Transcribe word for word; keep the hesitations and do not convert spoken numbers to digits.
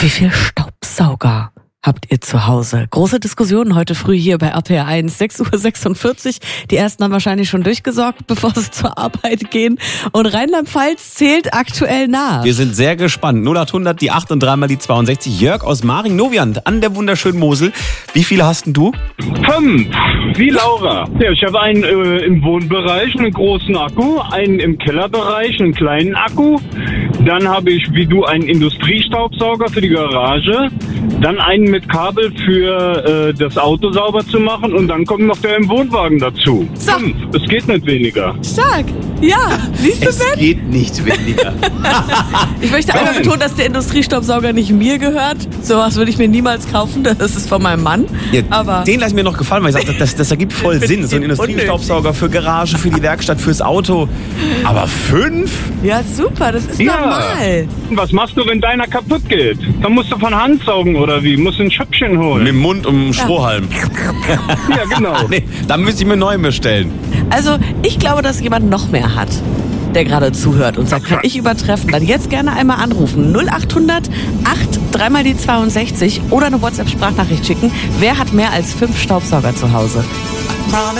Wie viel Staubsauger habt ihr zu Hause? Große Diskussionen heute früh hier bei R P R eins, sechs Uhr sechsundvierzig. Die ersten haben wahrscheinlich schon durchgesorgt, bevor sie zur Arbeit gehen. Und Rheinland-Pfalz zählt aktuell nach. Wir sind sehr gespannt. null acht hundert, die acht und dreimal die zweiundsechzig. Jörg aus Maring, Novian an der wunderschönen Mosel. Wie viele hast denn du? Fünf, wie Laura. Ja, ich habe einen äh, im Wohnbereich, einen großen Akku, einen im Kellerbereich, einen kleinen Akku. Dann habe ich, wie du, einen Industriestaubsauger für die Garage. Dann einen mit Kabel für äh, das Auto sauber zu machen. Und dann kommt noch der im Wohnwagen dazu. So. Fünf, es geht nicht weniger. Stark. Ja, siehst du, Es Ben? geht nicht weniger. Ich möchte einmal betonen, dass der Industriestaubsauger nicht mir gehört. Sowas würde ich mir niemals kaufen. Das ist von meinem Mann. Ja, Aber den lasse ich mir noch gefallen, weil ich sage, das, das ergibt voll Sinn. So ein Industriestaubsauger für Garage, für die Werkstatt, fürs Auto. Aber fünf? ja, super. Das ist Ja. normal. Was machst du, wenn deiner kaputt geht? Dann musst du von Hand saugen oder wie? Musst du ein Schöppchen holen. Mit dem Mund um den Strohhalm. Ja, genau. Nee, dann müsste ich mir neu bestellen. Also, ich glaube, dass jemand noch mehr hat, der gerade zuhört und sagt, kann ich übertreffen. Dann jetzt gerne einmal anrufen. null acht hundert, acht, dreimal die zweiundsechzig oder eine WhatsApp-Sprachnachricht schicken. Wer hat mehr als fünf Staubsauger zu Hause?